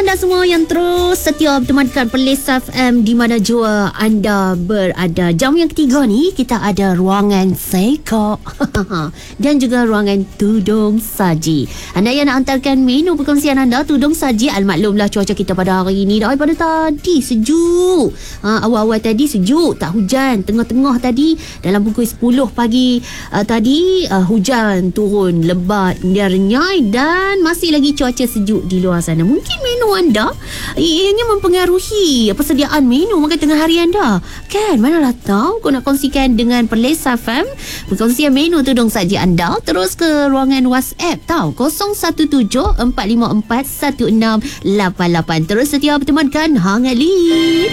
anda semua yang terus setia bertemankan Perlis FM di mana jua anda berada. Jam yang ketiga ni kita ada ruangan Seko dan juga ruangan Tudung Saji. Anda yang nak hantarkan menu perkongsian anda Tudung Saji, almaklumlah cuaca kita pada hari ini daripada tadi sejuk. Awal-awal tadi sejuk, tak hujan. Tengah-tengah tadi dalam pukul 10 pagi tadi hujan turun lebat kemudian renyai dan masih lagi cuaca sejuk di luar sana. Mungkin menu anda ianya mempengaruhi persediaan menu makan tengah hari anda. Kan, manalah tahu kau nak kongsikan dengan Perlis FM perkongsian menu Tudung Saji anda. Terus ke ruangan WhatsApp tahu 0174541688. Terus setia bertemankan Hang Ali.